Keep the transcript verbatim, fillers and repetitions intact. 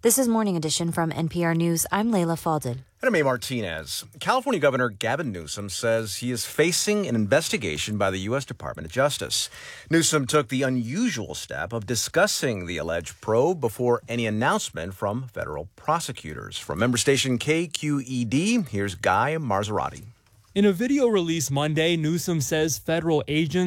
This is Morning Edition from N P R News. I'm Layla Falded. And I'm A. Martinez. California Governor Gavin Newsom says he is facing an investigation by the U S Department of Justice. Newsom took the unusual step of discussing the alleged probe before any announcement from federal prosecutors. From member station K Q E D, here's Guy Marzorati. In a video released Monday, Newsom says federal agents